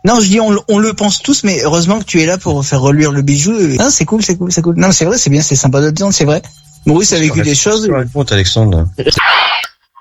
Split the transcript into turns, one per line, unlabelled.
Non, je dis on le pense tous, mais heureusement que tu es là pour faire reluire le bijou. Non, c'est cool. Non, c'est vrai, c'est bien, c'est sympa de le dire, c'est vrai. Maurice a vécu des choses.
Raconte, Alexandre.